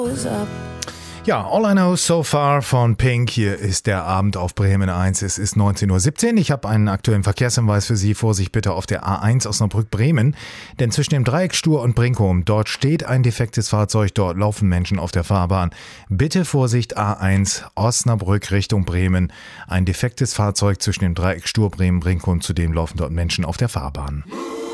Ja, All I Know So Far von Pink. Hier ist der Abend auf Bremen 1. Es ist 19:17 Uhr. Ich habe einen aktuellen Verkehrshinweis für Sie. Vorsicht bitte auf der A1 Osnabrück-Bremen. Denn zwischen dem Dreieck Stur und Brinkum, dort steht ein defektes Fahrzeug. Dort laufen Menschen auf der Fahrbahn. Bitte Vorsicht, A1 Osnabrück Richtung Bremen. Ein defektes Fahrzeug zwischen dem Dreieck Stur, Bremen, Brinkum. Zudem laufen dort Menschen auf der Fahrbahn.